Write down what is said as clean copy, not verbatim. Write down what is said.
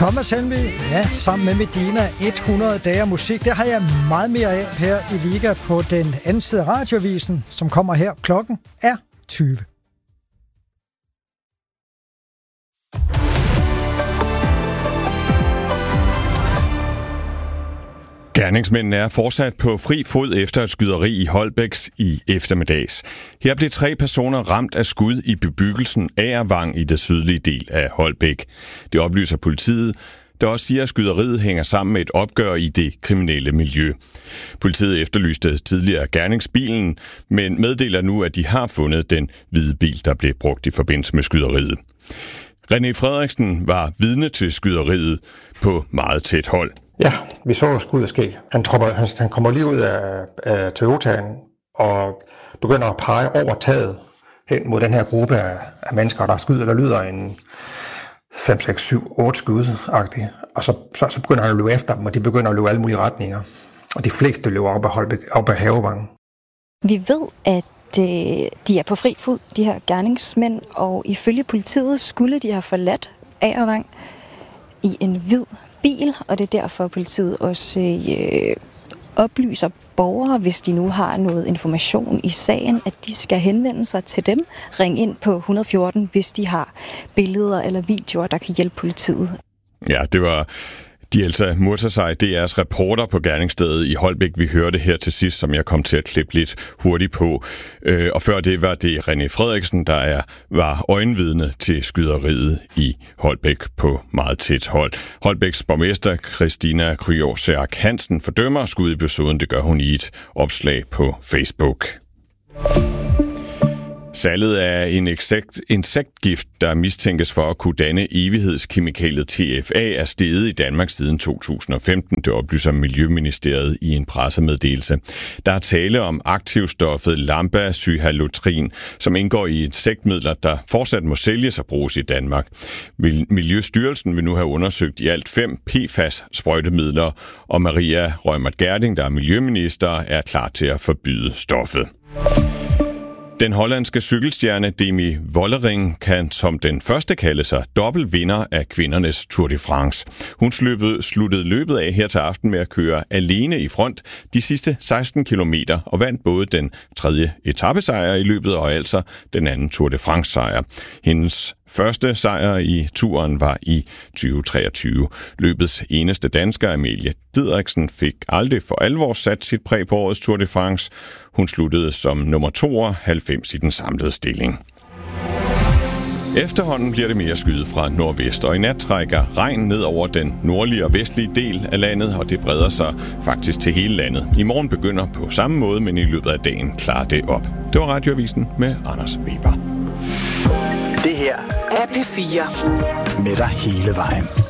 Thomas Helmig, ja, sammen med Medina, 100 dage musik. Det har jeg meget mere af her i Liga på den anden side af radioavisen, som kommer her. Klokken er 20. Gerningsmændene er fortsat på fri fod efter et skyderi i Holbæk i eftermiddags. Her blev 3 personer ramt af skud i bebyggelsen Agervang i det sydlige del af Holbæk. Det oplyser politiet, der også siger, at skyderiet hænger sammen med et opgør i det kriminelle miljø. Politiet efterlyste tidligere gerningsbilen, men meddeler nu, at de har fundet den hvide bil, der blev brugt i forbindelse med skyderiet. René Frederiksen var vidne til skyderiet på meget tæt hold. Ja, vi så skuddet ske. Han kommer lige ud af Toyotaen og begynder at pege over taget hen mod den her gruppe af mennesker, der skyder, der lyder en 5, 6, 7, 8 skud-agtigt. Og så begynder han at løbe efter dem, og de begynder at løbe alle mulige retninger. Og de fleste løber op ad Havevang. Vi ved, at de er på fri fod, de her gerningsmænd, og ifølge politiet skulle de have forladt Agervang i en hvid bil, og det er derfor, politiet også oplyser borgere, hvis de nu har noget information i sagen, at de skal henvende sig til dem. Ring ind på 114, hvis de har billeder eller videoer, der kan hjælpe politiet. Ja, det var Dielsa Murtasaj, DR's reporter på gerningsstedet i Holbæk. Vi hørte her til sidst, som jeg kom til at klippe lidt hurtigt på. Og før det var det René Frederiksen, der var øjenvidne til skyderiet i Holbæk på meget tæt hold. Holbæks borgmester Christina Kryos Hansen fordømmer skudepisoden. Det gør hun i et opslag på Facebook. Salget af en insektgift, der mistænkes for at kunne danne evighedskemikaliet TFA, er steget i Danmark siden 2015. Det oplyser Miljøministeriet i en pressemeddelelse. Der er tale om aktivstoffet lambda-cyhalotrin, som indgår i insektmidler, der fortsat må sælges og bruges i Danmark. Miljøstyrelsen vil nu have undersøgt i alt 5 PFAS-sprøjtemidler, og Maria Reumert Gjerding, der er miljøminister, er klar til at forbyde stoffet. Den hollandske cykelstjerne Demi Vollering kan som den første kalde sig dobbelt vinder af kvindernes Tour de France. Hun sluttede løbet af her til aften med at køre alene i front de sidste 16 kilometer og vandt både den 3. etapesejr i løbet og altså den anden Tour de France-sejr. Hendes første sejr i turen var i 2023. Løbets eneste dansker, Amelie Didriksen, fik aldrig for alvor sat sit præg på årets Tour de France. Hun sluttede som nummer 92 i den samlede stilling. Efterhånden bliver det mere skyet fra nordvest, og i nat trækker regn ned over den nordlige og vestlige del af landet, og det breder sig faktisk til hele landet. I morgen begynder på samme måde, men i løbet af dagen klarer det op. Det var Radioavisen med Anders Weber. Det her er P4 med dig hele vejen.